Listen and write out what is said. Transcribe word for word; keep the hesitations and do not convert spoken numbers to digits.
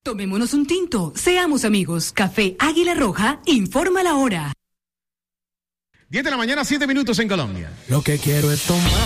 Tomémonos un tinto, seamos amigos. Café Águila Roja, informa la hora. diez de la mañana, siete minutos en Colombia. Lo que quiero es tomar.